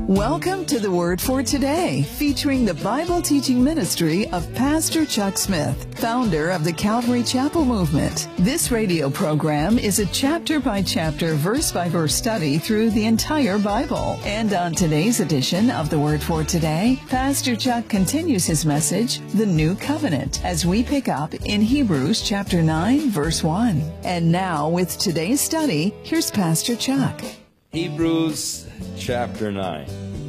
Welcome to the Word for Today, featuring the Bible teaching ministry of Pastor Chuck Smith, founder of the Calvary Chapel Movement. This radio program is a chapter-by-chapter, verse-by-verse study through the entire Bible. And on today's edition of the Word for Today, Pastor Chuck continues his message, The New Covenant, as we pick up in Hebrews chapter 9, verse 1. And now, with today's study, here's Pastor Chuck. Hebrews chapter 9.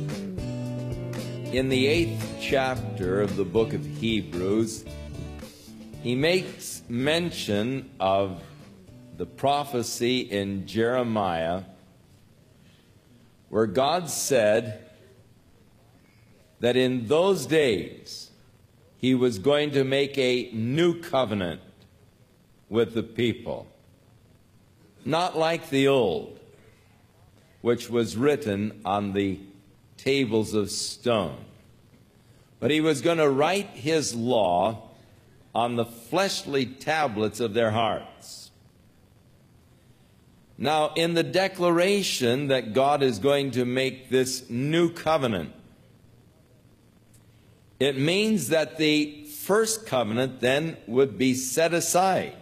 In the 8th chapter of the book of Hebrews, he makes mention of the prophecy in Jeremiah where God said that in those days he was going to make a new covenant with the people, not like the old, which was written on the tables of stone. But he was going to write his law on the fleshly tablets of their hearts. Now, in the declaration that God is going to make this new covenant, it means that the first covenant then would be set aside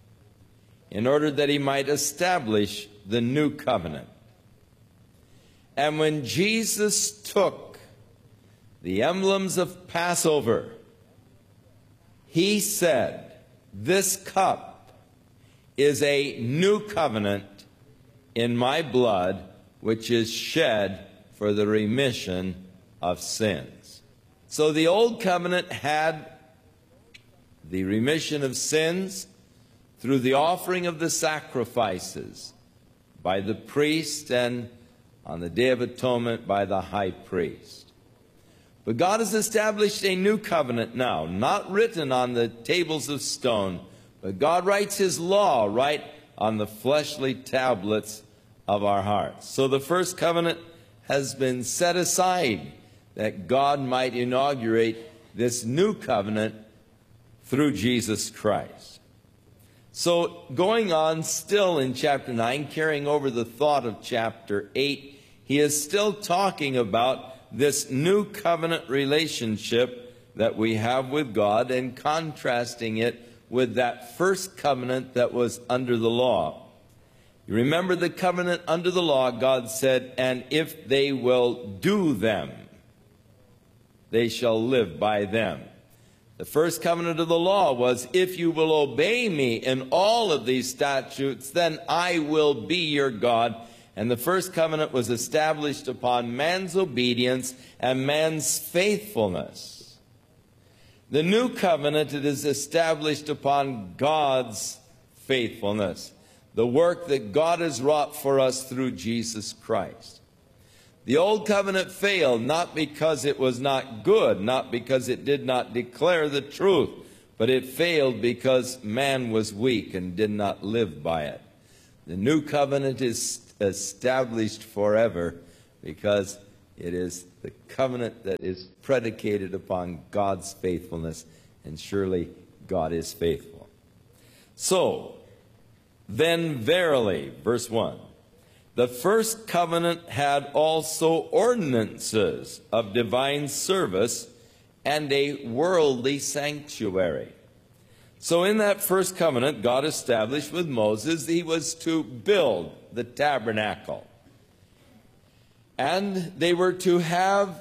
in order that he might establish the new covenant. And when Jesus took the emblems of Passover, he said, "This cup is a new covenant in my blood, which is shed for the remission of sins." So the old covenant had the remission of sins through the offering of the sacrifices by the priest and on the Day of Atonement by the high priest. But God has established a new covenant now, not written on the tables of stone, but God writes his law right on the fleshly tablets of our hearts. So the first covenant has been set aside that God might inaugurate this new covenant through Jesus Christ. So going on still in chapter 9, carrying over the thought of chapter 8, he is still talking about this new covenant relationship that we have with God and contrasting it with that first covenant that was under the law. You remember the covenant under the law, God said, "And if they will do them, they shall live by them." The first covenant of the law was, "If you will obey me in all of these statutes, then I will be your God." And the first covenant was established upon man's obedience and man's faithfulness. The new covenant, it is established upon God's faithfulness, the work that God has wrought for us through Jesus Christ. The old covenant failed not because it was not good, not because it did not declare the truth, but it failed because man was weak and did not live by it. The new covenant is established forever because it is the covenant that is predicated upon God's faithfulness, and surely God is faithful. So, then verily, verse 1, the first covenant had also ordinances of divine service and a worldly sanctuary. So in that first covenant, God established with Moses, he was to build the tabernacle. And they were to have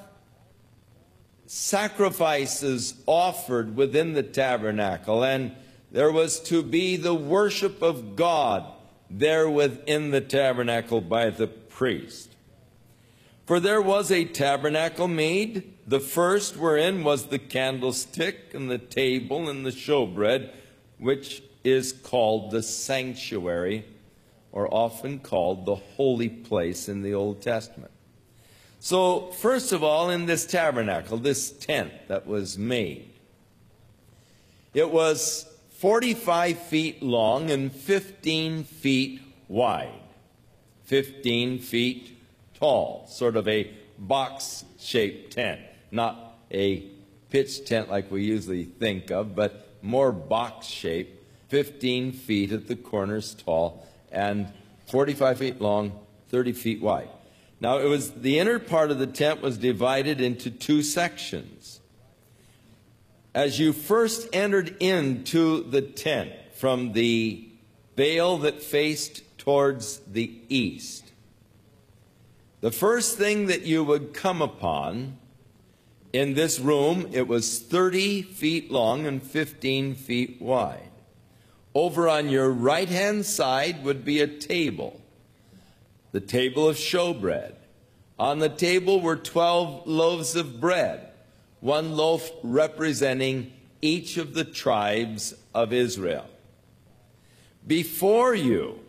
sacrifices offered within the tabernacle. And there was to be the worship of God there within the tabernacle by the priest. For there was a tabernacle made, the first wherein was the candlestick and the table and the showbread, which is called the sanctuary, or often called the holy place in the Old Testament. So, first of all, in this tabernacle, this tent that was made, it was 45 feet long and 15 feet wide, 15 feet tall, sort of a box-shaped tent, not a pitch tent like we usually think of, but more box-shaped, 15 feet at the corners tall, and 45 feet long, 30 feet wide. Now, the inner part of the tent was divided into two sections. As you first entered into the tent from the veil that faced towards the east, the first thing that you would come upon in this room, it was 30 feet long and 15 feet wide. Over on your right-hand side would be a table, the table of showbread. On the table were 12 loaves of bread, one loaf representing each of the tribes of Israel. Before you,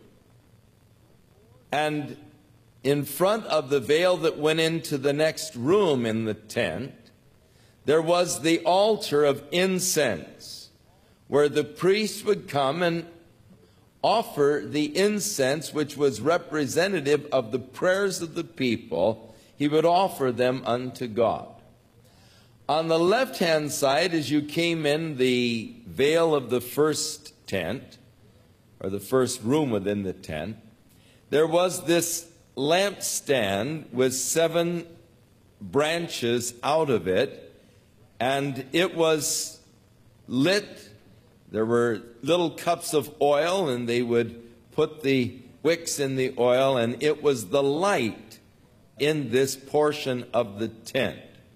and in front of the veil that went into the next room in the tent, there was the altar of incense, where the priest would come and offer the incense, which was representative of the prayers of the people. He would offer them unto God. On the left-hand side, as you came in the veil of the first tent, or the first room within the tent, there was this lampstand with 7 branches out of it, and it was lit. There were little cups of oil, and they would put the wicks in the oil, and it was the light in this portion of the tent.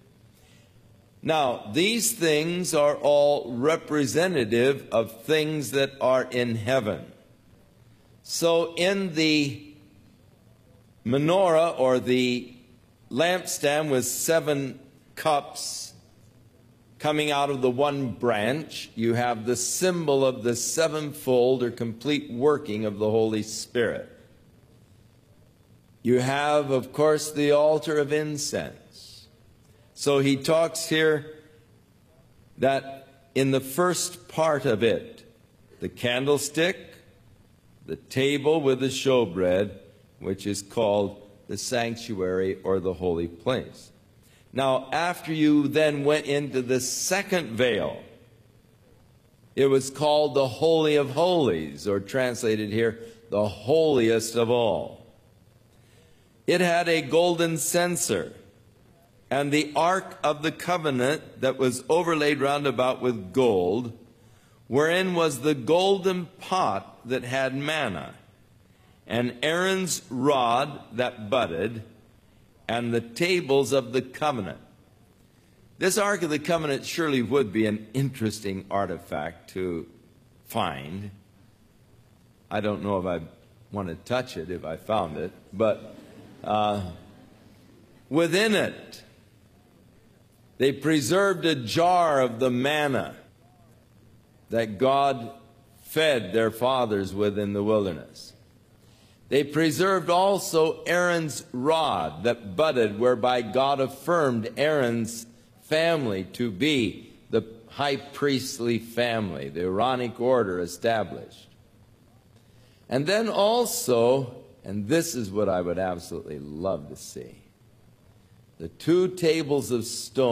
Now, these things are all representative of things that are in heaven. So in the menorah, or the lampstand with 7 cups coming out of the one branch, you have the symbol of the sevenfold or complete working of the Holy Spirit. You have, of course, the altar of incense. So he talks here that in the first part of it, the candlestick, the table with the showbread, which is called the sanctuary or the holy place. Now, after you then went into the second veil, it was called the Holy of Holies, or translated here, the holiest of all. It had a golden censer, and the Ark of the Covenant that was overlaid round about with gold, wherein was the golden pot that had manna, and Aaron's rod that budded, and the tables of the covenant. This Ark of the Covenant surely would be an interesting artifact to find. I don't know if I want to touch it if I found it, but within it, they preserved a jar of the manna that God fed their fathers with in the wilderness. They preserved also Aaron's rod that budded, whereby God affirmed Aaron's family to be the high priestly family, the Aaronic order established. And then also, and this is what I would absolutely love to see, the 2 tables of stone